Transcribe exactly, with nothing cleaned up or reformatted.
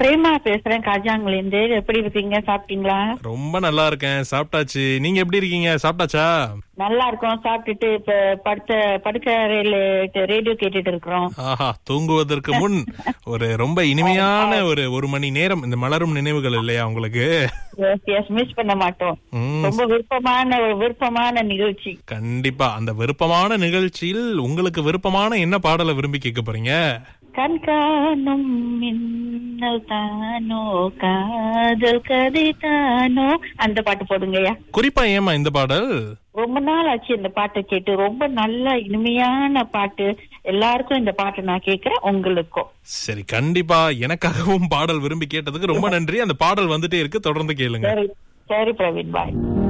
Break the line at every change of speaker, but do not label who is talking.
பிரேமா பேசுறேன் காஜாங்கல இருந்து. எப்படி இருக்கீங்க? சாப்பிட்டீங்களா?
ரொம்ப நல்லா இருக்கேன், சாப்பிட்டாச்சு. நீங்க எப்படி இருக்கீங்க? சாப்பிட்டாச்சா?
நல்லா இருக்கோம். சாப்பிட்டுட்டு இப்ப படுத்த படுக்க ரேடியோ கேட்டுட்டு இருக்கிறோம்.
ஆஹா, தூங்குவதற்கு முன் ஒரு ரொம்ப இனிமையான ஒரு ஒரு மணி நேரம் இந்த மலரும் நினைவுகள் இல்லையா உங்களுக்கு?
மிஸ் பண்ண மாட்டோம்.
ம்,
ரொம்ப விருப்பமான ஒரு விருப்பமான நிகழ்ச்சி.
கண்டிப்பா. அந்த விருப்பமான நிகழ்ச்சியில் உங்களுக்கு விருப்பமான என்ன பாடலை விரும்பி கேட்க போறீங்க?
கண்காணும் மின்னல் தானோ காதல் கதை தானோ அந்த பாட்டு போடுங்கய்யா.
குறிப்பா ஏமா இந்த பாடல்?
ரொம்ப நாள் ஆச்சு இந்த பாட்டை கேட்டு. ரொம்ப நல்ல இனிமையான பாட்டு. எல்லாருக்கும் இந்த பாட்டை நான் கேட்கிறேன், உங்களுக்கும்.
சரி, கண்டிப்பா. எனக்காகவும் பாடல் விரும்பி கேட்டதுக்கு ரொம்ப நன்றி. அந்த பாடல் வந்துட்டே இருக்கு, தொடர்ந்து கேளுங்க.
சரி சரி பிரவீன், பாய்.